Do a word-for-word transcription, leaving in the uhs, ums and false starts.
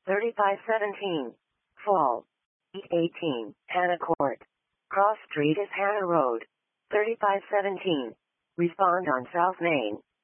thirty-five seventeen. Fall. eighteen. Hannah Court. Cross Street is Hannah Road. thirty-five seventeen. Respond on South Main.